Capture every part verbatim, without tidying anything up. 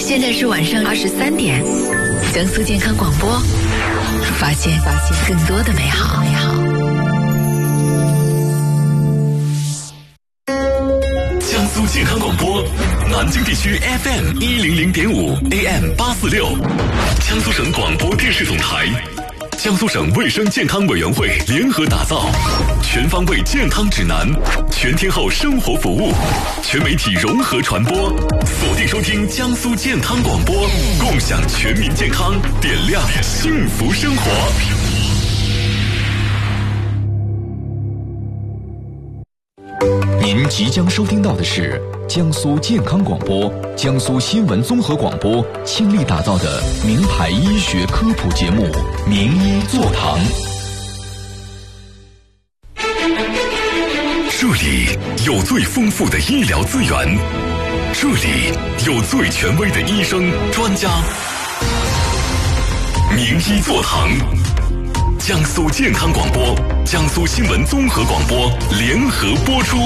现在是晚上二十三点，江苏健康广播，发现发现更多的美好。美好。 江苏健康广播，南京地区 F M 一零零点五 A M 八四六，江苏省广播电视总台。江苏省卫生健康委员会联合打造全方位健康指南，全天候生活服务，全媒体融合传播，锁定收听江苏健康广播，共享全民健康，点亮幸福生活。 您即将收听到的是江苏健康广播、江苏新闻综合广播倾力打造的名牌医学科普节目《名医座堂》。 这里有最丰富的医疗资源，这里有最权威的医生专家。名医座堂，江苏健康广播、江苏新闻综合广播联合播出。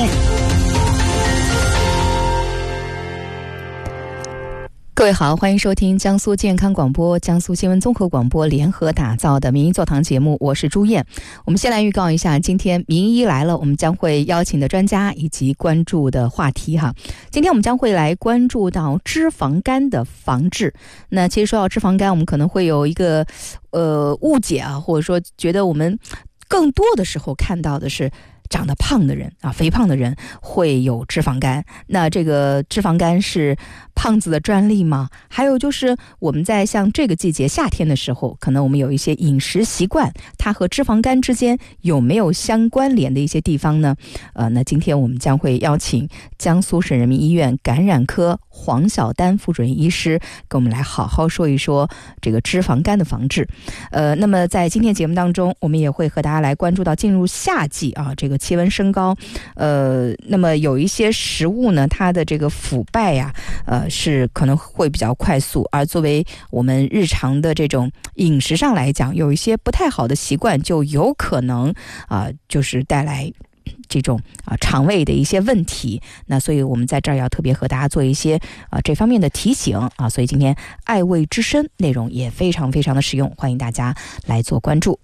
各位好，欢迎收听江苏健康广播、江苏新闻综合广播联合打造的名医座堂节目，我是朱燕。我们先来预告一下今天名医来了，我们将会邀请的专家以及关注的话题哈。今天我们将会来关注到脂肪肝的防治。那其实说到脂肪肝，我们可能会有一个呃误解啊，或者说觉得我们更多的时候看到的是长得胖的人啊，肥胖的人会有脂肪肝。那这个脂肪肝是胖子的专利吗？还有就是我们在像这个季节夏天的时候，可能我们有一些饮食习惯，它和脂肪肝之间有没有相关联的一些地方呢？呃，那今天我们将会邀请江苏省人民医院感染科黄晓丹副主任医师跟我们来好好说一说这个脂肪肝的防治。呃，那么在今天节目当中，我们也会和大家来关注到进入夏季啊，这个气温升高，呃，那么有一些食物呢，它的这个腐败呀、啊，呃，是可能会比较快速，而作为我们日常的这种饮食上来讲，有一些不太好的习惯，就有可能啊、呃，就是带来这种啊肠胃的一些问题。那所以我们在这儿要特别和大家做一些啊这方面的提醒啊，所以今天爱胃之参内容也非常非常的实用，欢迎大家来做关注。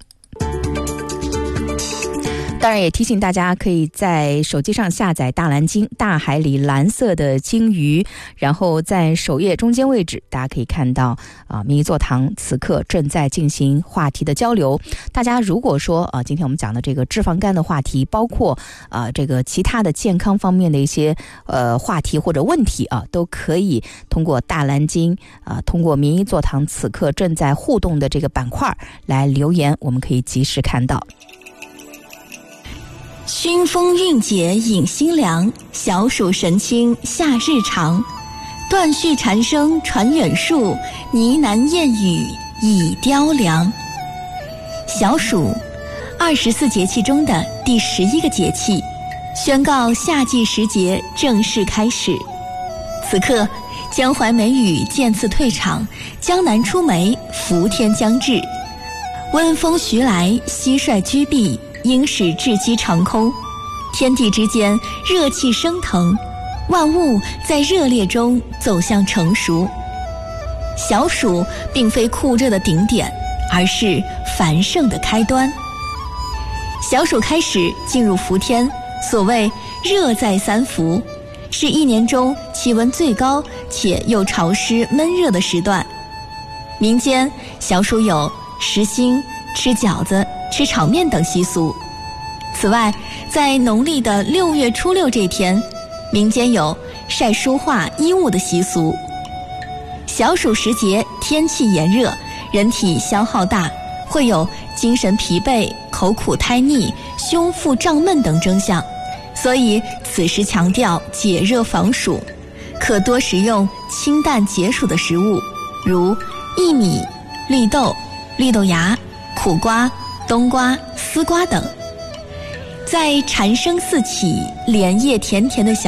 当然也提醒大家可以在手机上下载大蓝鲸，大海里蓝色的鲸鱼，然后在首页中间位置大家可以看到啊，名医座堂此刻正在进行话题的交流。大家如果说啊，今天我们讲的这个脂肪肝的话题，包括啊这个其他的健康方面的一些呃话题或者问题啊，都可以通过大蓝鲸啊，通过名医座堂此刻正在互动的这个板块来留言，我们可以及时看到。 熏风韵解饮心凉，小暑神清夏日长。断续蝉声传远树，呢喃燕语已雕梁。小暑，二十四节气中的第十一个节气，宣告夏季时节正式开始。此刻，江淮梅雨渐次退场，江南出梅伏天将至。温风徐来，蟋蟀居避，应使雉鸡长空，天地之间热气升腾，万物在热烈中走向成熟。小暑并非酷热的顶点，而是繁盛的开端。小暑开始进入伏天，所谓热在三伏，是一年中气温最高且又潮湿闷热的时段。民间小暑有食新、吃饺子、吃炒面等习俗。此外，在农历的六月初六这天，民间有晒书画衣物的习俗。小暑时节，天气炎热，人体消耗大，会有精神疲惫、口苦胎腻、胸腹胀闷等征象，所以此时强调解热防暑，可多食用清淡解暑的食物，如薏米、绿豆、绿豆芽、苦瓜、冬瓜、丝瓜等。在蝉声四起、莲叶甜甜的小